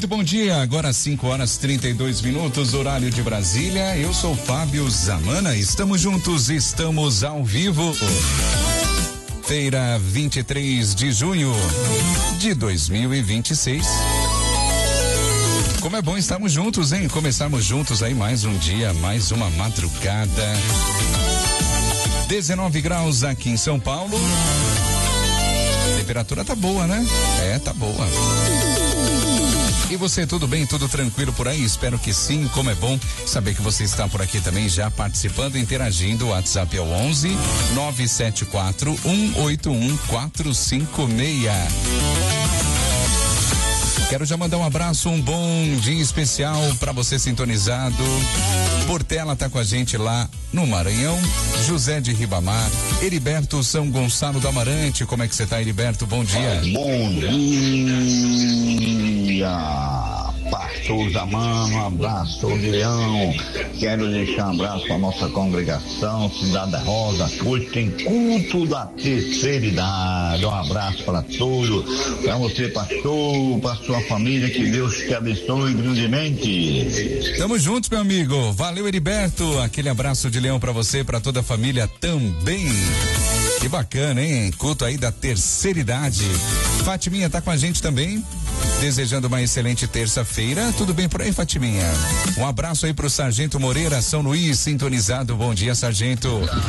Muito bom dia, agora 5h32, horário de Brasília. Eu sou Fábio Zamana, estamos juntos, estamos ao vivo. Feira 23 de junho de 2026. Como é bom estarmos juntos, hein? Começarmos juntos aí mais um dia, mais uma madrugada. 19 graus aqui em São Paulo. A temperatura tá boa, né? Tá boa. E você, tudo bem? Tudo tranquilo por aí? Espero que sim. Como é bom saber que você está por aqui também já participando, interagindo. O WhatsApp é o 11 974 181 456. Quero já mandar um abraço, um bom dia especial para você sintonizado. Portela tá com a gente lá no Maranhão. José de Ribamar, Heriberto São Gonçalo do Amarante. Como é que você tá, Heriberto? Bom dia. Bom dia, pastor Zamano, um abraço de Leão. Quero deixar um abraço para nossa congregação, Cidade Rosa. Hoje tem culto da terceira idade. Um abraço para todos, para você, pastor, para sua família, que Deus te abençoe grandemente. Tamo juntos, meu amigo. Valeu, Heriberto. Aquele abraço de Leão para você, para toda a família também. Que bacana, hein? Culto aí da terceira idade. Fatiminha tá com a gente também, desejando uma excelente terça-feira. Tudo bem por aí, Fatiminha? Um abraço aí pro Sargento Moreira, São Luís, sintonizado. Bom dia, Sargento.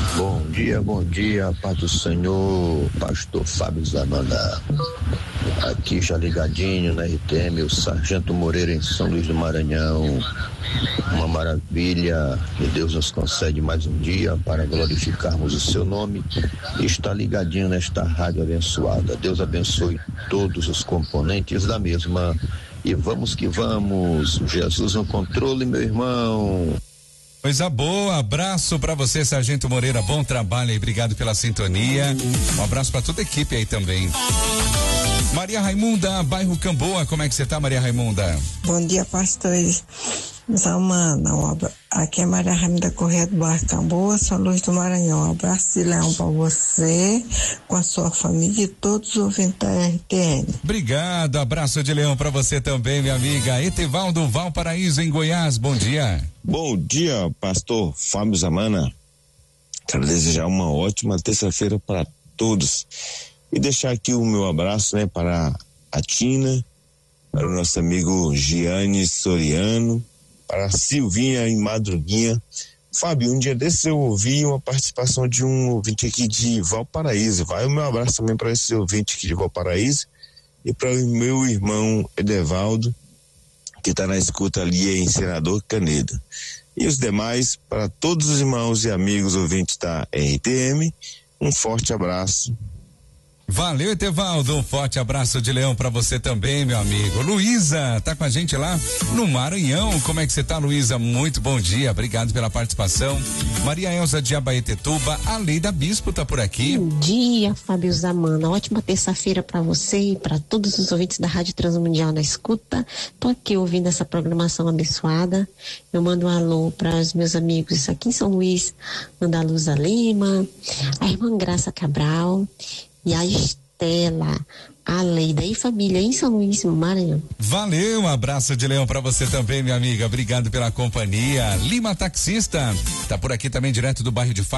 Bom dia, Paz do Senhor, pastor Fábio Zamana. Aqui já ligadinho na RTM, o Sargento Moreira em São Luís do Maranhão. Uma maravilha, que Deus nos concede mais um dia para glorificarmos o seu nome e estar ligadinho nesta rádio abençoada. Deus abençoe todos os componentes da mesma e vamos que vamos. Jesus no controle, meu irmão. Coisa boa, abraço pra você, Sargento Moreira, bom trabalho aí, obrigado pela sintonia. Um abraço pra toda a equipe aí também. Maria Raimunda, bairro Camboa, como é que você tá, Maria Raimunda? Bom dia, pastores Zamana. Aqui é Maria Raimunda Correia do bairro Camboa, São Luís do Maranhão. Um abraço de Leão pra você, com a sua família e todos os ouvintes da RTN. Obrigado, abraço de Leão pra você também, minha amiga. Etevaldo Valparaíso, em Goiás, bom dia. Bom dia, pastor Fábio Zamana. Quero desejar uma ótima terça-feira para todos. E deixar aqui o meu abraço, né, para a Tina, para o nosso amigo Gianni Soriano, para a Silvinha e Madruguinha. Fábio, um dia desse eu ouvi uma participação de um ouvinte aqui de Valparaíso. Vai o meu abraço também para esse ouvinte aqui de Valparaíso e para o meu irmão Edevaldo, que está na escuta ali em Senador Canedo. E os demais, para todos os irmãos e amigos ouvintes da RTM, um forte abraço. Valeu, Etevaldo, um forte abraço de Leão pra você também, meu amigo. Luísa, tá com a gente lá no Maranhão, como é que você tá, Luísa? Muito bom dia, obrigado pela participação. Maria Elza de Abaetetuba, a Leida Bispo tá por aqui. Bom dia, Fábio Zamana, ótima terça-feira pra você e pra todos os ouvintes da Rádio Transmundial na escuta. Tô aqui ouvindo essa programação abençoada. Eu mando um alô para os meus amigos aqui em São Luís, Ana Luza Lima, a irmã Graça Cabral e a Estela, a Leida e família em São Luís, no Maranhão. Valeu, um abraço de Leão pra você também, minha amiga. Obrigado pela companhia. Lima Taxista, tá por aqui também, direto do bairro de